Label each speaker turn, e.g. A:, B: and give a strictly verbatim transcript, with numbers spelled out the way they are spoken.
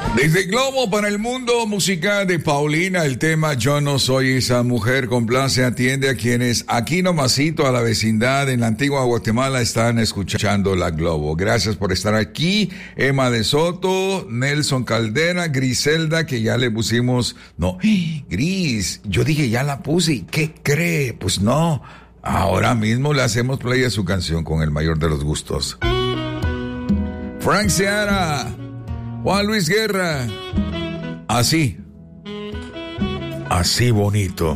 A: Desde Globo para el mundo musical de Paulina, el tema Yo no soy esa mujer, complace, atiende a quienes aquí nomasito a la vecindad en la antigua Guatemala están escuchando la Globo. Gracias por estar aquí, Emma de Soto, Nelson Caldera, Griselda, que ya le pusimos, no, Gris, yo dije ya la puse, ¿qué cree? Pues no, ahora mismo le hacemos play a su canción con el mayor de los gustos. Frank Seara, Juan Luis Guerra, así, así bonito.